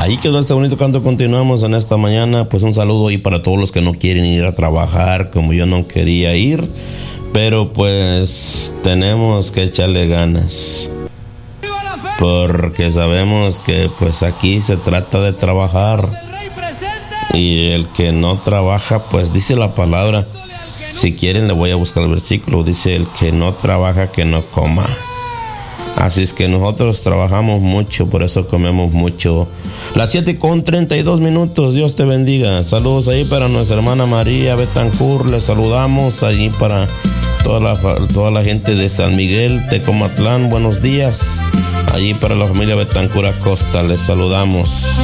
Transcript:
Ahí quedó este bonito canto. Continuamos en esta mañana. Pues un saludo y para todos los que no quieren ir a trabajar, como yo no quería ir, pero pues tenemos que echarle ganas, porque sabemos que pues aquí se trata de trabajar, y el que no trabaja, pues dice la palabra, si quieren le voy a buscar el versículo, dice: el que no trabaja que no coma. Así es que nosotros trabajamos mucho, por eso comemos mucho. Las 7:32. Dios te bendiga. Saludos ahí para nuestra hermana María Betancourt. Les saludamos allí para toda la gente de San Miguel, Tecomatlán. Buenos días. Allí para la familia Betancourt Acosta. Les saludamos.